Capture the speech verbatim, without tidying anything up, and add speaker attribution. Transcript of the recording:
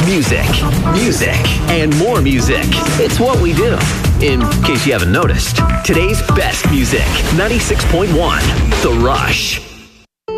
Speaker 1: Music, music, and more music. It's what we do. In case you haven't noticed, today's best music, ninety-six point one, The Rush.